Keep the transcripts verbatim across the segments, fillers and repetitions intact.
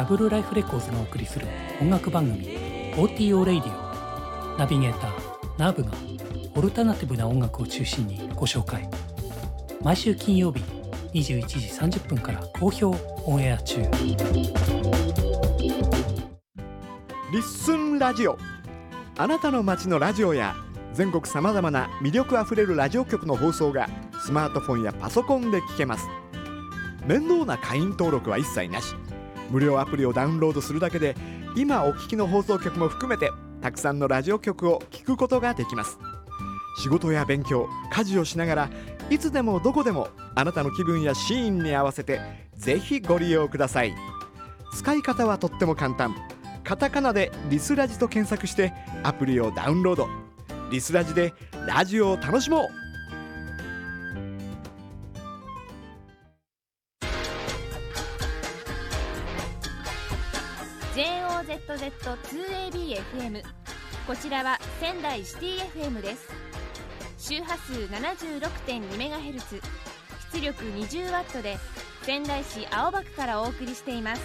ブルライフレコーズがお送りする音楽番組 オーティーオー レイディオ。ナビゲーターナーブがオルタナティブな音楽を中心にご紹介。毎週金曜日にじゅういちじさんじゅっぷんから好評オンエア中。 リッスンラジオ。あなたの街のラジオや全国さまざまな魅力あふれるラジオ局の放送がスマートフォンやパソコンで聞けます。面倒な会員登録は一切なし。無料アプリをダウンロードするだけで今お聞きの放送局も含めてたくさんのラジオ局を聞くことができます。仕事や勉強、家事をしながらいつでもどこでもあなたの気分やシーンに合わせてぜひご利用ください。使い方はとっても簡単。カタカナでリスラジと検索してアプリをダウンロード。リスラジでラジオを楽しもう。 ジェイオーゼットゼットツーエービーエフエム、 こちらは仙台シティ エフエム です。周波数 ななじゅうろくてんにメガヘルツ、 出力 にじゅうワット で仙台市青葉区からお送りしています。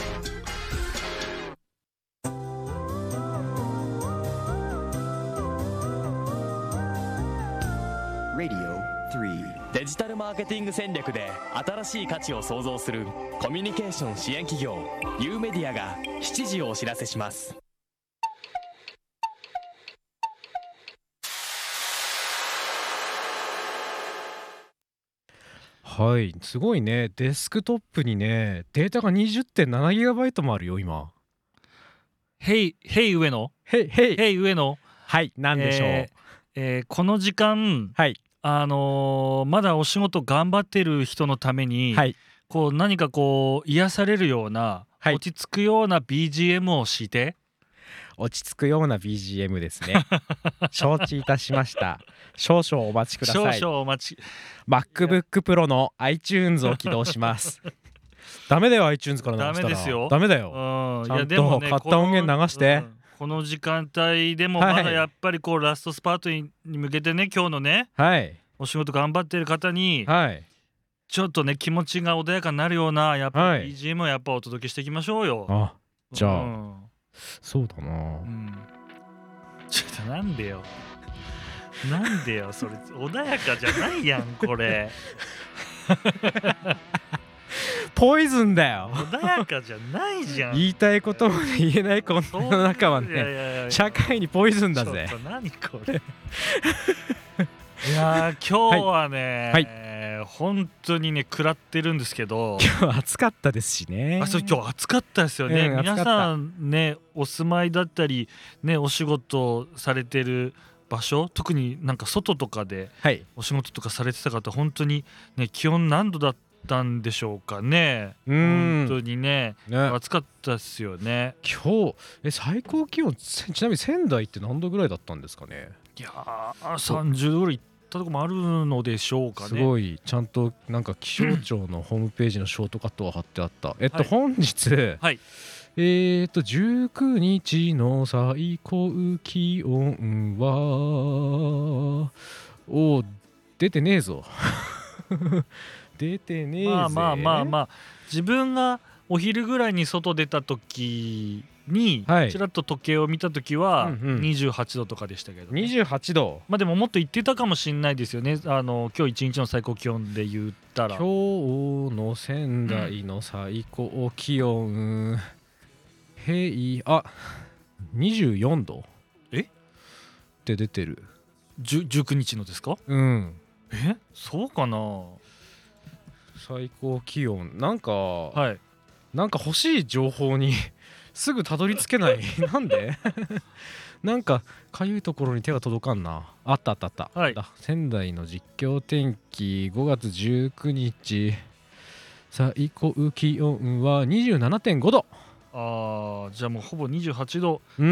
デジタルマーケティング戦略で新しい価値を創造するコミュニケーション支援企業 U メディアがしちじをお知らせします。 はい、すごいね。デスクトップにねデータが にじゅってんななギガバイト もあるよ今。 へいへい上野へいへいへい上野、 はいなんでしょう。 えーえーこの時間、 はいあのーまだお仕事頑張ってる人のために、 はいこう何かこう癒されるような、 はい、 落ち着くような ビージーエム をして。 落ち着くような ビージーエム ですね。承知いたしました。少々お待ちください。 少々お待ち。 MacBook Pro の iTunes を起動します。ダメだよ iTunes から流したら。 ダメですよ。 ダメだよ。 うん、 ちゃんといやでもね、 買った音源流して、 この、うん、この時間帯でもはいまだやっぱりこうラストスパートに向けてね、今日のね、 はい、 お仕事頑張ってる方に、 はい、 ちょっとね気持ちが穏やかになるようなやっぱり ビージーエム をやっぱお届けしていきましょうよ。 あ、じゃあ、 うん、 そうだな、うん、ちょっとなんでよなんでよ、それ穏やかじゃないやんこれ。 ポイズンだよ。 穏やかじゃないじゃん。 言いたいことも言えないこの世の中はね、 いやいやいや社会にポイズンだぜ。 ちょっと何これ。いやー今日はね、 はいはい、本当にね食らってるんですけど、 今日暑かったですしね。 あ、そう今日暑かったですよね、 うん、 皆さんねお住まいだったりねお仕事されてる場所、特になんか外とかでお仕事とかされてた方、本当にね気温何度だったんでしょうかね。 うん本当に ね, ね暑かったですよね。 今日え最高気温ちなみに仙台って何度ぐらいだったんですかね。 いやーさんじゅうどぐらいいったとこもあるのでしょうかね。 すごいちゃんとなんか気象庁のホームページのショートカットが貼ってあった。えっと、はい、本日、はい、えー、っとじゅうくにちの最高気温はお出てねえぞ。出てねえぜ。 まあまあまあまあ、自分がお昼ぐらいに外出た時に、はい、ちらっと時計を見た時はにじゅうはちどとかでしたけど、ね、 にじゅうはちど、 まあでももっと言ってたかもしれないですよね。あの今日一日の最高気温で言ったら、 今日の仙台の最高気温、うん、へいあにじゅうよんどえって出てる。 じゅうくにちのですか。 うん、 えそうかな。 最高気温なんか、 はい、 なんか欲しい情報にすぐたどり着けない。なんでなんかかゆいところに手が届かんな。あったあったあった、はい、仙台の実況天気ごがつじゅうくにち最高気温は にじゅうななてんごど。 あー、じゃあもうほぼにじゅうはちど、 うん、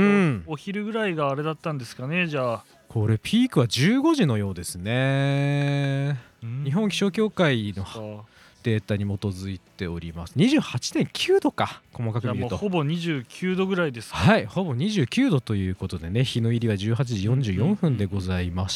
お, お昼ぐらいがあれだったんですかね。じゃあこれピークはじゅうごじのようですね。日本気象協会のデータに基づいております。 にじゅうはちてんきゅうどか、細かく見ると。 もうほぼにじゅうきゅうどぐらいですか。 はい、ほぼにじゅうきゅうどということでね、日の入りはじゅうはちじよんじゅうよんぷんでございました。